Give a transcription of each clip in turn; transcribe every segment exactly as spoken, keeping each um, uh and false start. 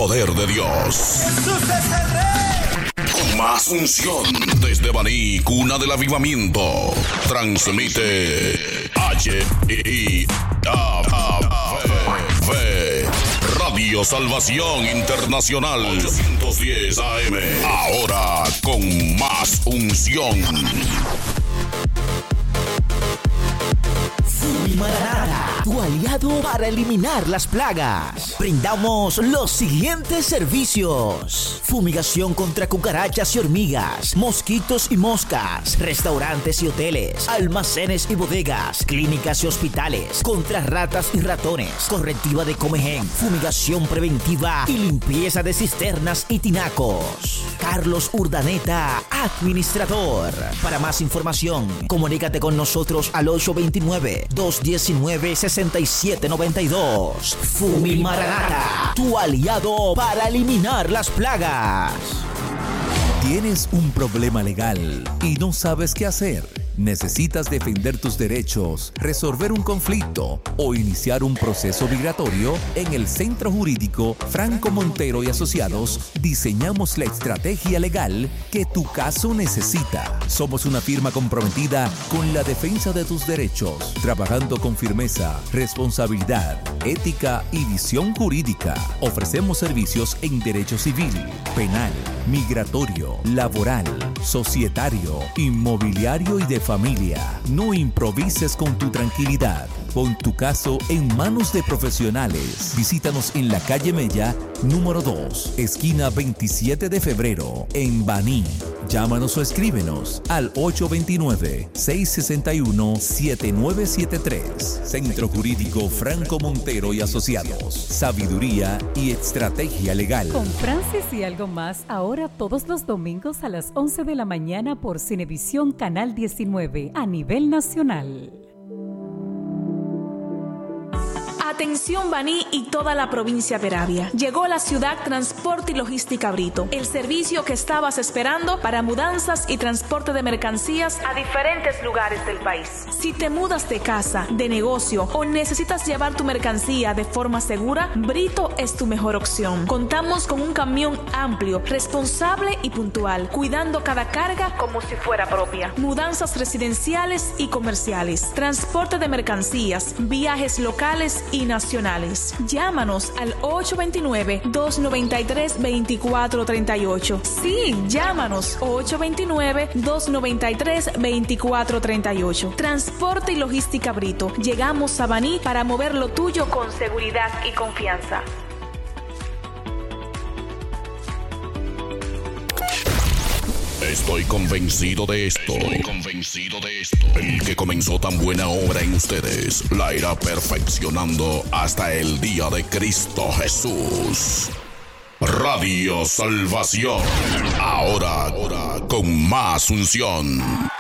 poder de Dios. Jesús es el Rey. Con más unción desde Baní, cuna del avivamiento. Transmite H I A V Radio Salvación Internacional ochocientos diez A M. Ahora con más unción. Fumimararata, tu aliado para eliminar las plagas. Brindamos los siguientes servicios: fumigación contra cucarachas y hormigas, mosquitos y moscas, restaurantes y hoteles, almacenes y bodegas, clínicas y hospitales, contra ratas y ratones, correctiva de comején, fumigación preventiva y limpieza de cisternas y tinacos. Carlos Urdaneta, administrador. Para más información, comunícate con nosotros al ocho dos nueve, dos uno nueve, seis siete nueve dos. Fumimararata, tu aliado para eliminar las plagas. ¿Tienes un problema legal y no sabes qué hacer? ¿Necesitas defender tus derechos, resolver un conflicto o iniciar un proceso migratorio? En el Centro Jurídico Franco Montero y Asociados diseñamos la estrategia legal que tu caso necesita. Somos una firma comprometida con la defensa de tus derechos, trabajando con firmeza, responsabilidad, ética y visión jurídica. Ofrecemos servicios en derecho civil, penal, migratorio, laboral, societario, inmobiliario y de familia. No improvises con tu tranquilidad. Pon tu caso en manos de profesionales. Visítanos en la calle Mella, número dos, esquina veintisiete de febrero, en Baní. Llámanos o escríbenos al ocho dos nueve, seis seis uno, siete nueve siete tres. Centro Jurídico Franco Montero y Asociados. Sabiduría y estrategia legal. Con Francis y algo más, ahora todos los domingos a las once de la mañana por Cinevisión Canal diecinueve a nivel nacional. Atención Baní y toda la provincia de Peravia. Llegó la ciudad Transporte y Logística Brito, el servicio que estabas esperando para mudanzas y transporte de mercancías a diferentes lugares del país. Si te mudas de casa, de negocio o necesitas llevar tu mercancía de forma segura, Brito es tu mejor opción. Contamos con un camión amplio, responsable y puntual, cuidando cada carga como si fuera propia. Mudanzas residenciales y comerciales, transporte de mercancías, viajes locales y nacionales. Llámanos al ocho dos nueve, dos nueve tres, dos cuatro tres ocho. Sí, llámanos ocho dos nueve, dos nueve tres, dos cuatro tres ocho. Transporte y Logística Brito. Llegamos a Baní para mover lo tuyo con seguridad y confianza. Estoy convencido de esto. Estoy convencido de esto. El que comenzó tan buena obra en ustedes la irá perfeccionando hasta el día de Cristo Jesús. Radio Salvación. Ahora, ahora con más unción.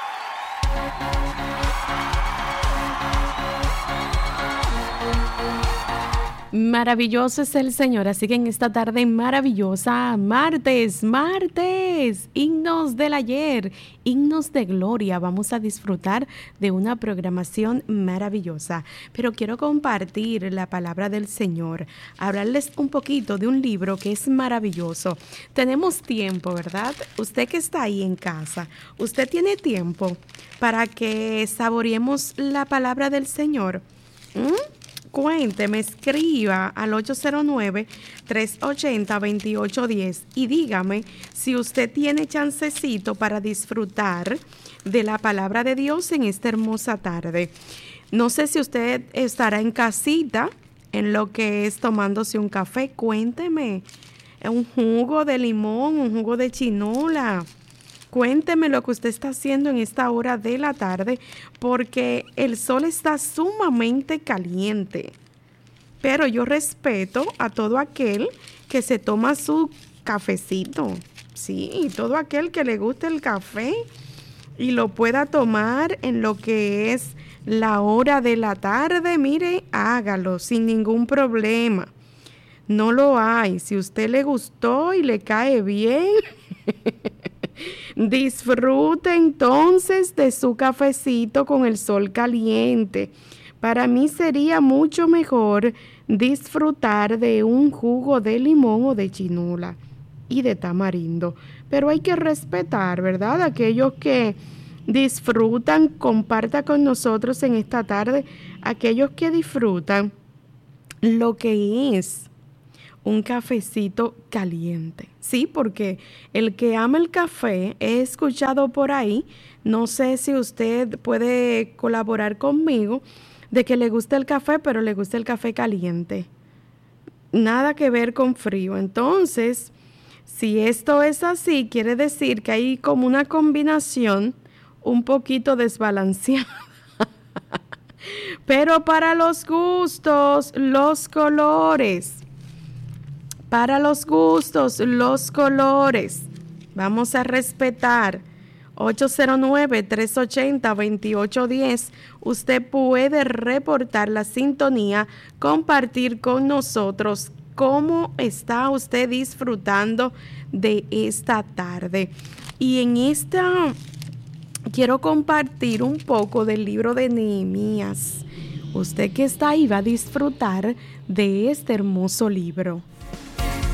Maravilloso es el Señor, así que en esta tarde maravillosa, martes, martes, himnos del ayer, himnos de gloria, vamos a disfrutar de una programación maravillosa, pero quiero compartir la palabra del Señor, hablarles un poquito de un libro que es maravilloso. Tenemos tiempo, ¿verdad? Usted que está ahí en casa, usted tiene tiempo para que saboreemos la palabra del Señor. ¿Mm? Cuénteme, escriba al ocho cero nueve, tres ocho cero, dos ocho uno cero y dígame si usted tiene chancecito para disfrutar de la palabra de Dios en esta hermosa tarde. No sé si usted estará en casita, en lo que es tomándose un café. Cuénteme, un jugo de limón, un jugo de chinola. Cuénteme lo que usted está haciendo en esta hora de la tarde, porque el sol está sumamente caliente. Pero yo respeto a todo aquel que se toma su cafecito. Sí, todo aquel que le guste el café y lo pueda tomar en lo que es la hora de la tarde, mire, hágalo sin ningún problema. No lo hay. Si a usted le gustó y le cae bien, disfrute entonces de su cafecito con el sol caliente. Para mí sería mucho mejor disfrutar de un jugo de limón o de chinula y de tamarindo. Pero hay que respetar, ¿verdad? Aquellos que disfrutan, comparta con nosotros en esta tarde, aquellos que disfrutan lo que es un cafecito caliente. Sí, porque el que ama el café, he escuchado por ahí, no sé si usted puede colaborar conmigo, de que le gusta el café, pero le gusta el café caliente. Nada que ver con frío. Entonces, si esto es así, quiere decir que hay como una combinación un poquito desbalanceada. Pero para los gustos, los colores. Para los gustos, los colores. Vamos a respetar. ocho cero nueve, tres ocho cero, dos ocho uno cero. Usted puede reportar la sintonía, compartir con nosotros cómo está usted disfrutando de esta tarde. Y en esta quiero compartir un poco del libro de Nehemías. Usted que está ahí va a disfrutar de este hermoso libro.